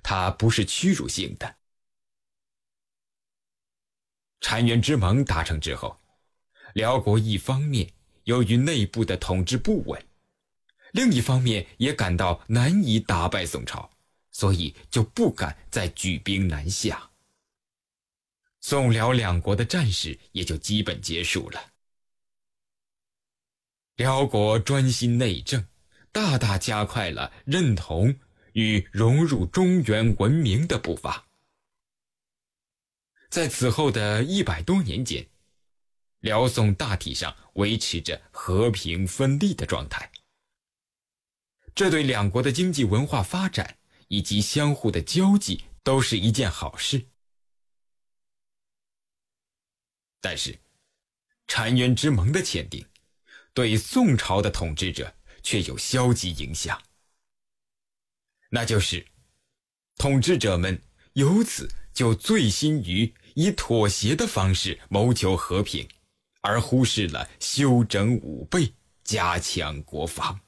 它不是屈辱性的。澶渊之盟达成之后，辽国一方面由于内部的统治不稳，另一方面也感到难以打败宋朝，所以就不敢再举兵南下。宋辽两国的战事也就基本结束了。辽国专心内政，大大加快了认同与融入中原文明的步伐。在此后的100多年间，辽宋大体上维持着和平分立的状态，这对两国的经济文化发展以及相互的交际都是一件好事。但是澶渊之盟的签订对宋朝的统治者却有消极影响，那就是统治者们由此就醉心于以妥协的方式谋求和平，而忽视了修整武备，加强国防。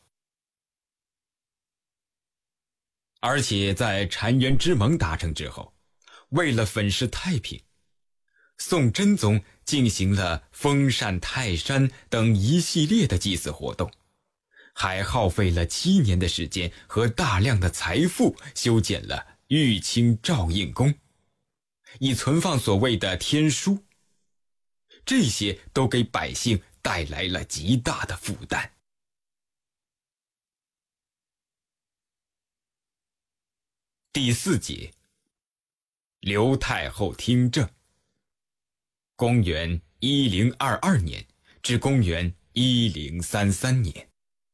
而且在澶渊之盟达成之后，为了粉饰太平，宋真宗进行了封禅泰山等一系列的祭祀活动，还耗费了7年的时间和大量的财富修建了玉清照应宫，以存放所谓的天书。这些都给百姓带来了极大的负担。第4节，刘太后听政。公元1022年至公元1033年。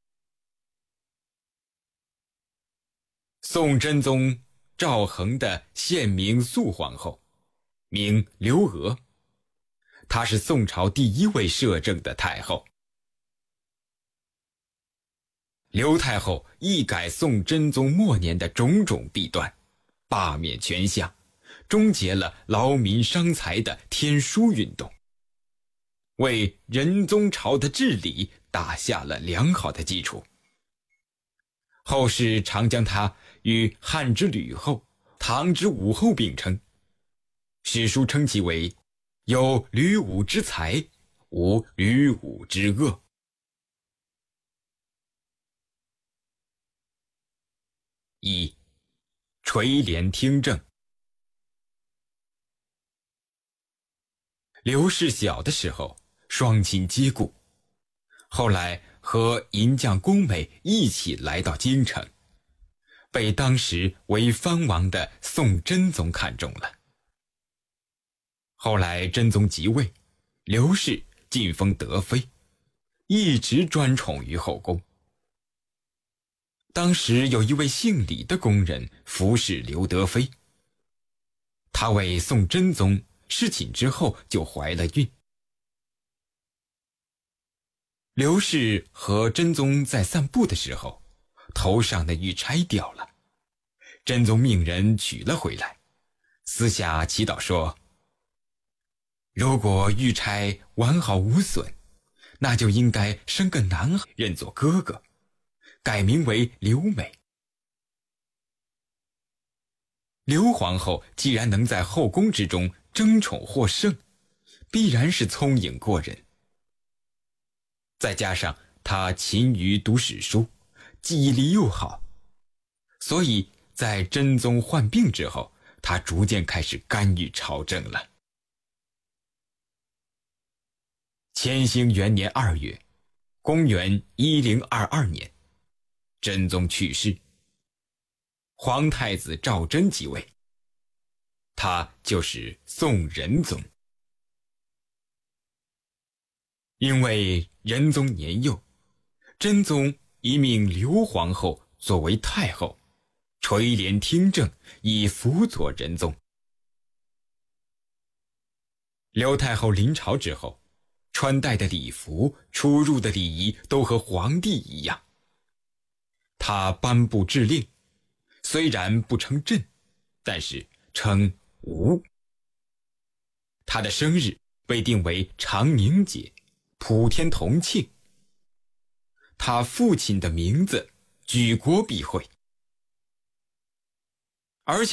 宋真宗赵恒的献明肃皇后，名刘娥，她是宋朝第1位摄政的太后。刘太后一改宋真宗末年的种种弊端，罢免权相，终结了劳民伤财的天书运动，为仁宗朝的治理打下了良好的基础。后世常将他与汉之吕后、唐之武后并称，史书称其为有吕武之才，无吕武之恶。1. 垂帘听政。刘氏小的时候双亲皆故，后来和银匠宫美一起来到京城，被当时为藩王的宋真宗看中了。后来真宗即位，刘氏晋封德妃，一直专宠于后宫。当时有一位姓李的宫人服侍刘德妃，她为宋真宗侍寝之后就怀了孕。刘氏和真宗在散步的时候，头上的玉钗掉了，真宗命人取了回来，私下祈祷说，如果玉钗完好无损，那就应该生个男孩认作哥哥，改名为刘美。刘皇后既然能在后宫之中争宠获胜，必然是聪颖过人。再加上她勤于读史书，记忆力又好，所以在真宗患病之后，她逐渐开始干预朝政了。乾兴元年2月，公元1022年，真宗去世，皇太子赵祯即位，他就是宋仁宗。因为仁宗年幼，真宗一命刘皇后作为太后，垂帘听政，以辅佐仁宗。刘太后临朝之后，穿戴的礼服、出入的礼仪都和皇帝一样。她颁布制令，虽然不称朕，但是称吾。她的生日被定为长宁节，普天同庆。他父亲的名字举国必会，而且